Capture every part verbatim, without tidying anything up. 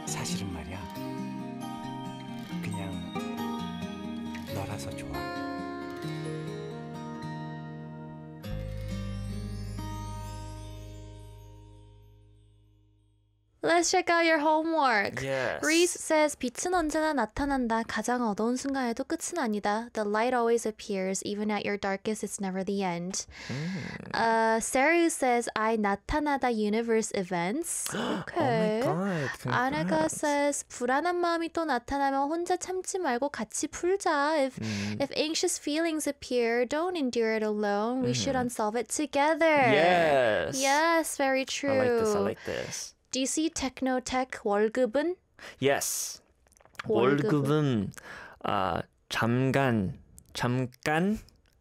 사실은 말이야. 그냥 너라서 좋아. Let's check out your homework. Yes. Reese says, 빛은 언제나 나타난다. 가장 어두운 순간에도 끝은 아니다. The light always appears. Even at your darkest, it's never the end. Mm. Uh, Saru says, I 나타나다 universe events. Okay. Oh my god. Annika Congrats. says, 불안한 마음이 또 나타나면 혼자 참지 말고 같이 풀자. If, Mm. if anxious feelings appear, don't endure it alone. We should unsolve it together. Yes. Yes, very true. I like this. I like this. Do you see Technotech 월급은? Yes. 월급은? 월급은 아, 잠깐 잠깐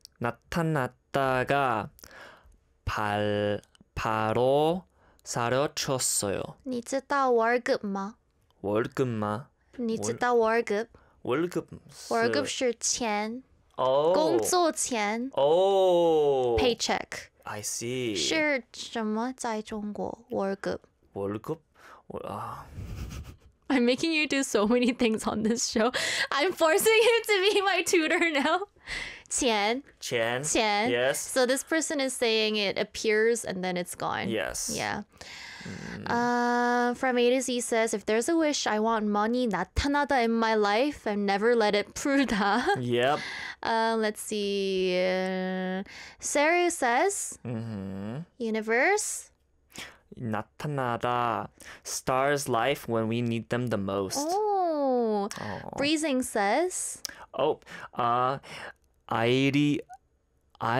나타났다가 발 바로 사라졌어요. 你知道월급吗? 월급마. 你知道월급? 월급. 월급是钱, Oh. 工作钱, Oh. paycheck. I see. 是什么在中国월급? 월급. 월- 아. I'm making you do so many things on this show. I'm forcing you to be my tutor now. 钱, chen. 钱. Yes. So this person is saying it appears and then it's gone. Yes. Yeah. Uh, from A to Z says, if there's a wish, I want money 나타나다 in my life and never let it 풀다. Yep. Uh, let's see. Uh, Sarah says, Mhm. universe. 나타나다. Stars life when we need them the most. Oh. Oh. Breezing says, Oh, 아, 아이리, 아,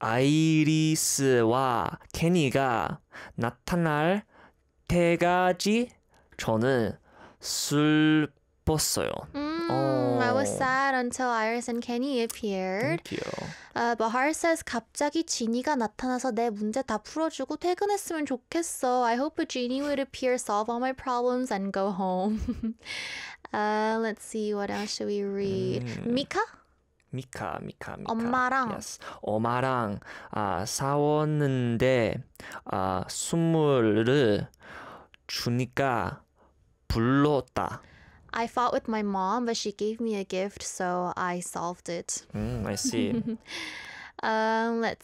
아이리스와 케니가 나타날 때까지 저는 슬펐어요. mm, I was Oh. sad until Iris and Kenny appeared. Thank you. Uh, Bahar says, 갑자기 지니가 나타나서 내 문제 다 풀어주고 퇴근했으면 좋겠어. I hope a genie would appear, solve all my problems, and go home. uh, let's see, what else should we read? Mika? 미카, 미카, 미카. 엄마랑. Yes. 엄마랑 아, 싸웠는데 아, 선물을 주니까 불렀다. I fought with my mom, but she gave me a gift, so I solved it. Mm, I see. Um, let's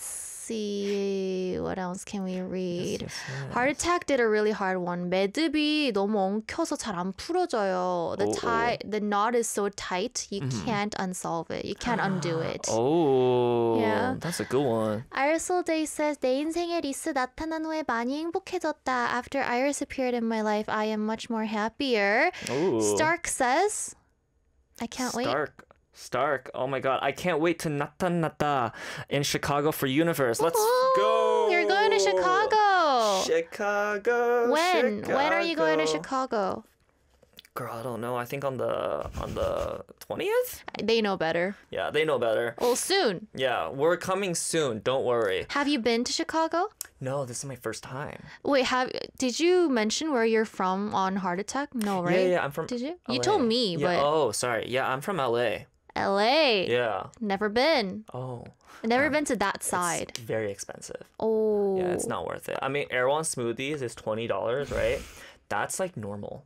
see. What else can we read? Yes, yes. Heart Attack did a really hard one. 매듭이 너무 엉켜서 잘 안 풀어져요. The 오, tie, the knot is so tight, you can't unsolve it. You can't undo it. Oh, Yeah. that's a good one. Irisol Day says, 내 인생에 리스 나타난 후에 많이 행복해졌다. After Iris appeared in my life, I am much more happier. Ooh. Stark says, I can't wait. Stark. Stark. Oh my god. I can't wait to natanata in Chicago for Universe. Let's Ooh, go. You're going to Chicago. Chicago. When? When are you going to Chicago? Chicago? Girl, I don't know. I think on the on the twentieth? They know better. Yeah, they know better. Well, soon. Yeah, we're coming soon. Don't worry. Have you been to Chicago? No, this is my first time. Wait, have did you mention where you're from on Heart Attack? No, right? Yeah, yeah, I'm from Did you? You L A. told me, Yeah, but oh, sorry. Yeah, I'm from L A. L A. Yeah. Never been. Oh. Never Um, been to that It's side. very expensive. Oh. Yeah, it's not worth it. I mean, Erewhon Smoothies is twenty dollars, right? That's like normal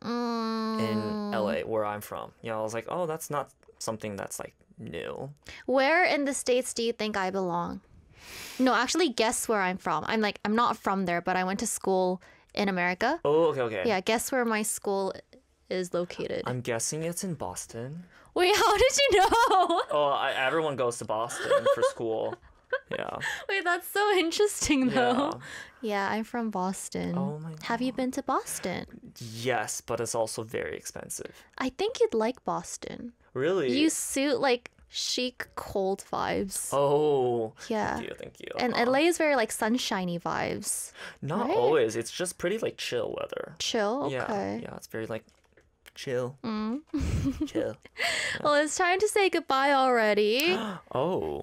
Mm. in L A where I'm from. You know, I was like, oh, that's not something that's like new. Where in the States do you think I belong? No, actually, guess where I'm from. I'm like, I'm not from there, but I went to school in America. Oh, okay, okay. Yeah, guess where my school is located. I'm guessing it's in Boston. Wait, how did you know? Oh, I, everyone goes to Boston for school. Yeah. Wait, that's so interesting though. Yeah. Yeah, I'm from Boston. Oh my Have you been to Boston? Yes, but it's also very expensive. I think you'd like Boston. Really? You suit like chic, cold vibes. Oh. Yeah. Thank you, thank you. And Uh, L A is very like sunshiny vibes. Not right? always. It's just pretty like chill weather. Chill. Okay. Yeah, yeah, it's very like chill. chill. Well, it's time to say goodbye already. Oh.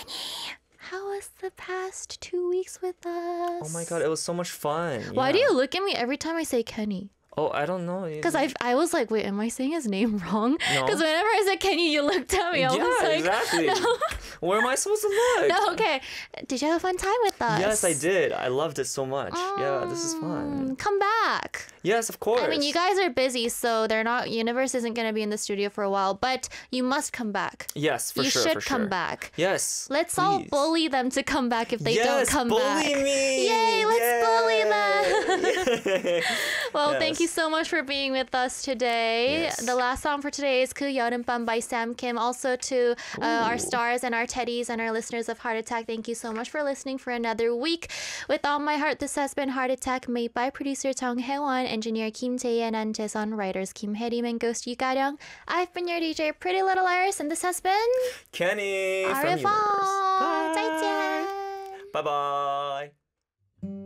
How was the past two weeks with us? Oh my god, it was so much fun. Why Yeah. do you look at me every time I say Kenny? Oh, I don't know. Because I I was like, wait, am I saying his name wrong? No. Because whenever I said Kenny, you looked at me. I Yeah, was like, exactly. no. Where am I supposed to look? No, okay. Did you have a fun time with us? Yes, I did. I loved it so much. Yeah, this is fun. Mm, Come back. Yes, of course. I mean, you guys are busy, so they're not. Universe isn't going to be in the studio for a while, but you must come back. Yes, for you sure. should for come sure. back. Yes. Let's all please. bully them to come back if they yes, don't come bully back. me. Yay, let's bully them. Yay. Well, Yes. thank you so much for being with us today. Yes. The last song for today is 그 여름밤 by Sam Kim. Also to uh, our Ooh. stars and our teddies and our listeners of Heart Attack, thank you so much for listening for another week. With all my heart, this has been Heart Attack, made by producer Tong Hae-won, engineer Kim Tae-yen, and Jason, writers Kim Hae-rim and Ghost Yu Ga-ryung. I've been your D J, Pretty Little Iris, and this has been Kenny Au from revoir. Universe. Bye. 再见. Bye bye.